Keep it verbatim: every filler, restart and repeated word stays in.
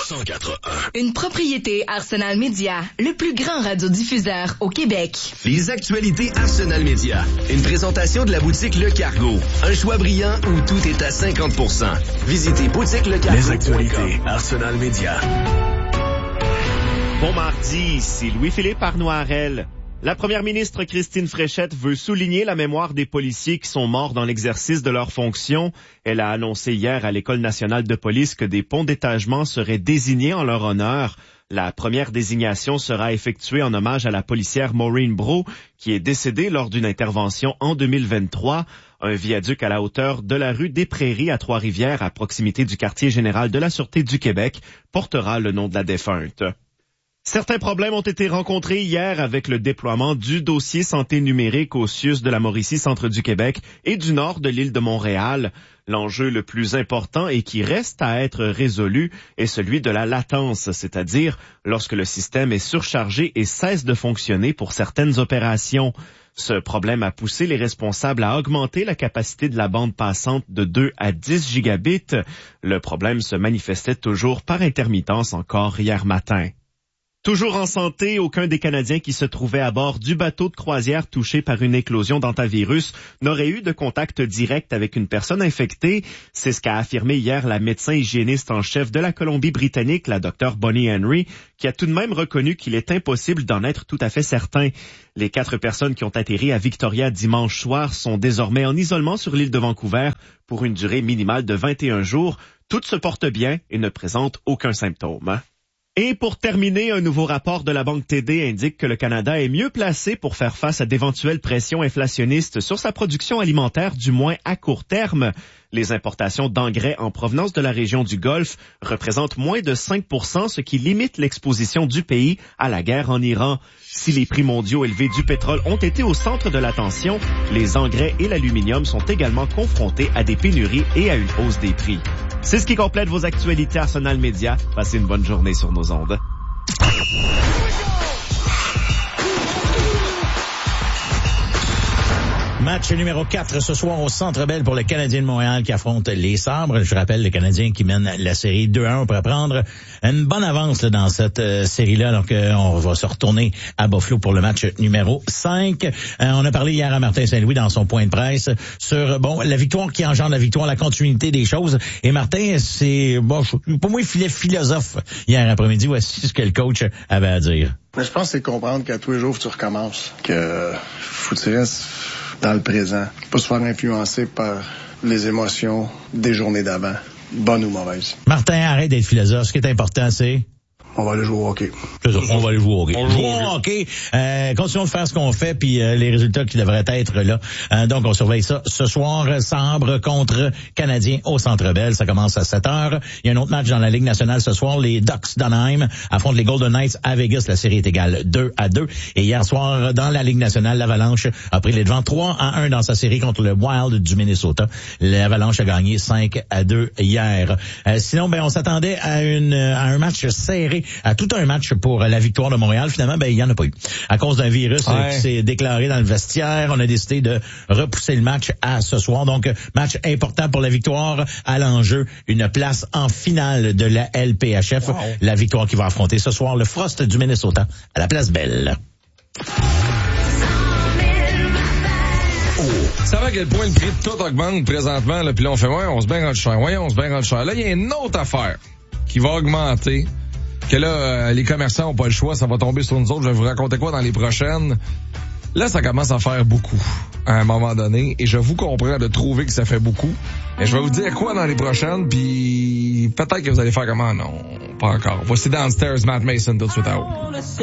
cent quatre un. Une propriété Arsenal Média, le plus grand radiodiffuseur au Québec. Les actualités Arsenal Média. Une présentation de la boutique Le Cargo. Un choix brillant où tout est à cinquante pour cent. Visitez boutique le cargo. Les actualités Arsenal Média. Bon mardi, ici Louis-Philippe Arnoirel. La première ministre Christine Fréchette veut souligner la mémoire des policiers qui sont morts dans l'exercice de leurs fonctions. Elle a annoncé hier à l'École nationale de police que des ponts d'étagement seraient désignés en leur honneur. La première désignation sera effectuée en hommage à la policière Maureen Brault, qui est décédée lors d'une intervention en deux mille vingt-trois. Un viaduc à la hauteur de la rue des Prairies à Trois-Rivières, à proximité du quartier général de la Sûreté du Québec, portera le nom de la défunte. Certains problèmes ont été rencontrés hier avec le déploiement du dossier santé numérique au C I U S de la Mauricie, centre du Québec et du nord de l'île de Montréal. L'enjeu le plus important et qui reste à être résolu est celui de la latence, c'est-à-dire lorsque le système est surchargé et cesse de fonctionner pour certaines opérations. Ce problème a poussé les responsables à augmenter la capacité de la bande passante de deux à dix gigabits. Le problème se manifestait toujours par intermittence encore hier matin. Toujours en santé, aucun des Canadiens qui se trouvaient à bord du bateau de croisière touché par une éclosion d'hantavirus n'aurait eu de contact direct avec une personne infectée. C'est ce qu'a affirmé hier la médecin hygiéniste en chef de la Colombie-Britannique, la docteure Bonnie Henry, qui a tout de même reconnu qu'il est impossible d'en être tout à fait certain. Les quatre personnes qui ont atterri à Victoria dimanche soir sont désormais en isolement sur l'île de Vancouver pour une durée minimale de vingt et un jours. Toutes se portent bien et ne présentent aucun symptôme. Et pour terminer, un nouveau rapport de la Banque T D indique que le Canada est mieux placé pour faire face à d'éventuelles pressions inflationnistes sur sa production alimentaire, du moins à court terme. Les importations d'engrais en provenance de la région du Golfe représentent moins de cinq pour cent, ce qui limite l'exposition du pays à la guerre en Iran. Si les prix mondiaux élevés du pétrole ont été au centre de l'attention, les engrais et l'aluminium sont également confrontés à des pénuries et à une hausse des prix. C'est ce qui complète vos actualités Arsenal Média. Passez une bonne journée sur nos ondes. Match numéro quatre ce soir au Centre Bell pour le Canadien de Montréal qui affronte les Sabres. Je rappelle le Canadien qui mène la série deux à un pour prendre une bonne avance là, dans cette euh, série-là. Donc euh, on va se retourner à Buffalo pour le match numéro cinq. Euh, on a parlé hier à Martin Saint-Louis dans son point de presse sur bon la victoire qui engendre la victoire, la continuité des choses. Et Martin, c'est bon, pour moi, il est philosophe hier après-midi. Voici ce que le coach avait à dire. Mais je pense que c'est comprendre qu'à tous les jours, faut que tu recommences. Que faut que tu restes dans le présent. Pas se faire influencer par les émotions des journées d'avant, bonnes ou mauvaises. Martin, arrête d'être philosophe. Ce qui est important, c'est... On va aller jouer au hockey. C'est ça, on va aller jouer au hockey. On joue au hockey. Euh, continuons de faire ce qu'on fait, puis euh, les résultats qui devraient être là. Euh, donc, on surveille ça ce soir. Sabre contre Canadien au Centre Bell. Ça commence à sept heures. Il y a un autre match dans la Ligue nationale ce soir. Les Ducks d'Anaheim affrontent les Golden Knights à Vegas. La série est égale deux à deux. Et hier soir, dans la Ligue nationale, l'Avalanche a pris les devants trois à un dans sa série contre le Wild du Minnesota. L'Avalanche a gagné cinq à deux hier. Euh, sinon, ben, on s'attendait à, une, à un match serré, à tout un match pour la victoire de Montréal. Finalement, ben il y en a pas eu. À cause d'un virus ouais. qui s'est déclaré dans le vestiaire, on a décidé de repousser le match à ce soir. Donc, match important pour la victoire. À l'enjeu, une place en finale de la L P H F. Wow. La victoire qui va affronter ce soir le Frost du Minnesota à la Place Bell. Tu savais à quel point le prix de tout augmente présentement, là, puis là on fait ouais, on se bien rendu cher, ouais, on se bien rendu cher. Là, il y a une autre affaire qui va augmenter. Que là, euh, les commerçants ont pas le choix, ça va tomber sur nous autres. Je vais vous raconter quoi dans les prochaines. Là, ça commence à faire beaucoup à un moment donné, et je vous comprends de trouver que ça fait beaucoup. Et je vais vous dire quoi dans les prochaines, puis peut-être que vous allez faire comment? Non, pas encore. Voici Downstairs, Matt Mason, tout de suite à haut.